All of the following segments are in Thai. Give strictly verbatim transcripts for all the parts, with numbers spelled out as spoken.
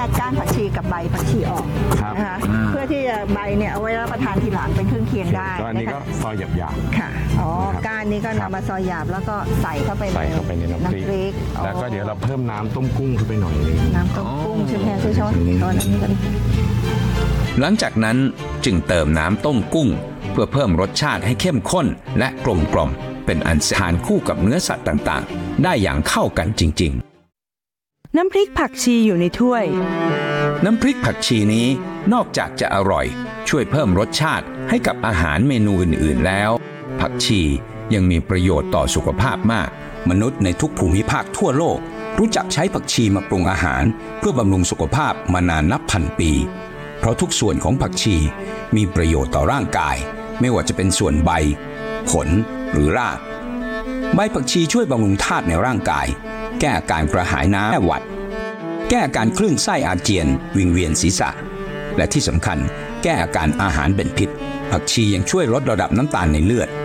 กก้านผักชีกับใบผักชีออกนะคะเพื่อที่จะใบเนี่ยเอาไว้รับประทานทีหลังเป็นเครื่องเคียงได้อันนี้ก็ซอยหยาบๆค่ะอ๋อก้านนี้ก็นำมาซอยหยาบแล้วก็ใส่เข้าไปใส่เข้าไปในน้ำพริกแล้วก็เดี๋ยวเราเพิ่มน้ำต้มกุ้งเข้าไปหน่อยนึงน้ำต้มกุ้งใช่ไหมช่วยช้อนช้อนนี้กันหลังจากนั้นจึงเติมน้ำต้มกุ้งเพื่อเพิ่มรสชาติให้เข้มข้นและกลมกล่อมเป็นอันทานคู่กับเนื้อสัตว์ต่างๆได้อย่างเข้ากันจริงๆน้ำพริกผักชีอยู่ในถ้วยน้ำพริกผักชีนี้นอกจากจะอร่อยช่วยเพิ่มรสชาติให้กับอาหารเมนูอื่นๆแล้วผักชียังมีประโยชน์ต่อสุขภาพมากมนุษย์ในทุกภูมิภาคทั่วโลกรู้จักใช้ผักชีมาปรุงอาหารเพื่อบำรุงสุขภาพมานานนับพันปีเพราะทุกส่วนของผักชีมีประโยชน์ต่อร่างกายไม่ว่าจะเป็นส่วนใบผลหรือรากใบผักชีช่วยบำรุงธาตุในร่างกายแก้อาการกระหายน้ำแก้หวัดแก้อาการคลื่นไส้อาเจียนวิงเวียนศีรษะและที่สำคัญแก้อาการอาหารเป็นพิษผักชียังช่วยลดระดับน้ำตาลในเลือด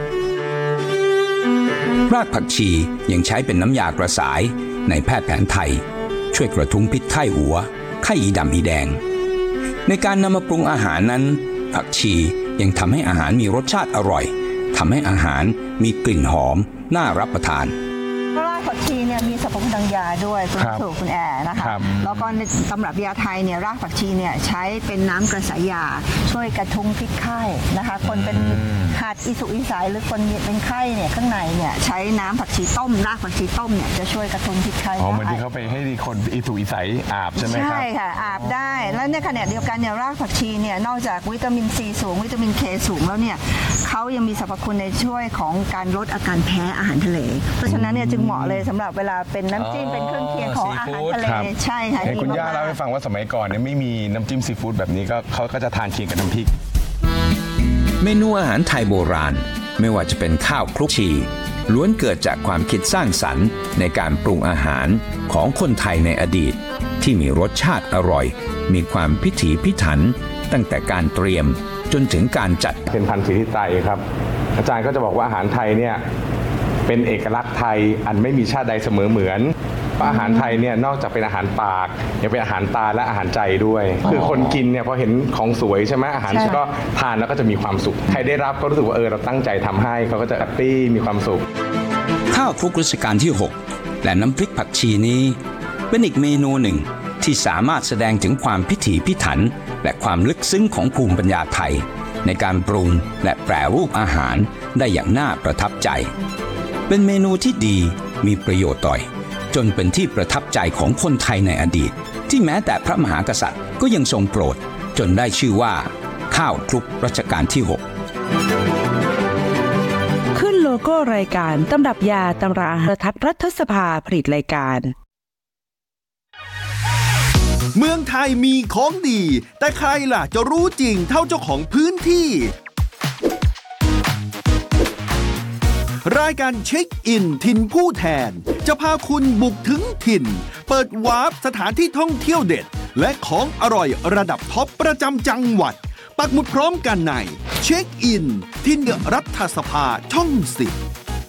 รากผักชียังใช้เป็นน้ำยากระสายในแพทย์แผนไทยช่วยกระทุ้งพิษไข้หัวไข้อีดำอีแดงในการนำมาปรุงอาหารนั้นผักชียังทำให้อาหารมีรสชาติอร่อยทำให้อาหารมีกลิ่นหอมน่ารับประทานรากผักชีเนี่ยมีสรรพคุณทางยาด้วยคุณสูคุณแอร์นะคะแล้วก็ในตำรับยาไทยเนี่ยรากผักชีเนี่ยใช้เป็นน้ำกระสายยาช่วยกระทุ้งพิษไข้นะคะคนเป็นหัดอิสุอิสัยหรือคนเป็นไข้เนี่ยข้างในเนี่ยใช้น้ำผักชีต้มรากผักชีต้มเนี่ยจะช่วยกระทุ้งพิษไข้อ๋อเหมือนที่เขาไปให้คนอิสุอิสัยอาบใช่ไหมครับใช่ค่ะอาบได้แล้วในขณะเดียวกันเนี่ยรากผักชีเนี่ยนอกจากวิตามินซีสูงวิตามินเคสูงแล้วเนี่ยเขายังมีสรรพคุณในช่วยของการลดอาการแพ้อาหารทะเลเพราะฉะนั้นเนี่ยจึงเหมาะเลยสำหรับเวลาเป็นน้ำจิ้มเป็นเครื่องเคียงของอาหารทะเลใช่ค่ะคุณย่าเล่าให้ฟังว่าสมัยก่อนเนี่ยไม่มีน้ำจิ้มซีฟู้ดแบบนี้ก็เขาก็จะทานเคียงกับน้ำพริกเมนูอาหารไทยโบราณไม่ว่าจะเป็นข้าวคลุกชีล้วนเกิดจากความคิดสร้างสรรค์ในการปรุงอาหารของคนไทยในอดีตที่มีรสชาติอร่อยมีความพิถีพิถันตั้งแต่การเตรียมจนถึงการจัดเป็นพันธุ์สิทธิไตรครับอาจารย์ก็จะบอกว่าอาหารไทยเนี่ยเป็นเอกลักษณ์ไทยอันไม่มีชาติใดเสมอเหมือนอาหารไทยเนี่ยนอกจากเป็นอาหารปากยังเป็นอาหารตาและอาหารใจด้วยคือคนกินเนี่ยพอเห็นของสวยใช่ไหมอาหารก็ทานแล้วก็จะมีความสุขใครได้รับก็รู้สึกว่าเออเราตั้งใจทำให้เขาก็จะแฮปปี้มีความสุขข้าวคลุกรัชกาลที่หกและน้ำพริกผักชีนี้เป็นอีกเมนูหนึ่งที่สามารถแสดงถึงความพิถีพิถันและความลึกซึ้งของภูมิปัญญาไทยในการปรุงและแปรรูปอาหารได้อย่างน่าประทับใจเป็นเมนูที่ดีมีประโยชน์ต่อยจนเป็นที่ประทับใจของคนไทยในอดีตที่แม้แต่พระมหากษัตริย์ก็ยังทรงโปรดจนได้ชื่อว่าข้าวคลุกรัชกาลที่หกขึ้นโลโก้รายการตำรับยาตำราโทรทัศน์รัฐสภาผลิตรายการเมืองไทยมีของดีแต่ใครล่ะจะรู้จริงเท่าเจ้าของพื้นที่รายการเช็คอินถิ่นผู้แทนจะพาคุณบุกถึงถิ่นเปิดวาร์ปสถานที่ท่องเที่ยวเด็ดและของอร่อยระดับท็อปประจำจังหวัดปักหมุดพร้อมกันในเช็คอินถิ่นรัฐสภาช่องสิบ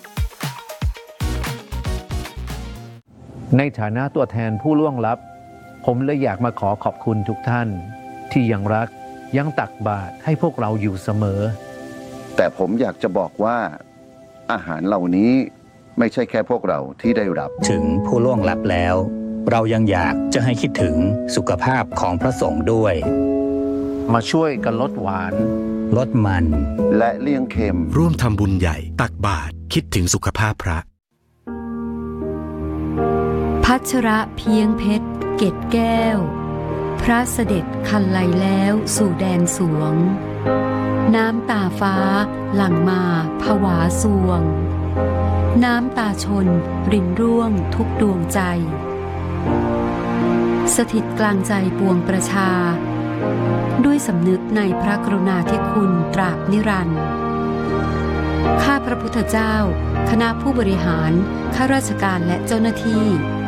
ในฐานะตัวแทนผู้ล่วงลับผมเลยอยากมาขอขอบคุณทุกท่านที่ยังรักยังตักบาตรให้พวกเราอยู่เสมอแต่ผมอยากจะบอกว่าอาหารเหล่านี้ไม่ใช่แค่พวกเราที่ได้รับถึงผู้ล่วงลับแล้วเรายังอยากจะให้คิดถึงสุขภาพของพระสงฆ์ด้วยมาช่วยกันลดหวานลดมันและเลี่ยงเค็มร่วมทำบุญใหญ่ตักบาตรคิดถึงสุขภาพพระพัชระเพียงเพชรเกตแก้วพระเสด็จคันไลแล้วสู่แดนสวงน้ำตาฟ้าหลั่งมาผวาสวงน้ำตาชนรินร่วงทุกดวงใจสถิตกลางใจปวงประชาด้วยสำนึกในพระกรุณาธิคุณตราบนิรันดร์ข้าพระพุทธเจ้าคณะผู้บริหารข้าราชการและเจ้าหน้าที่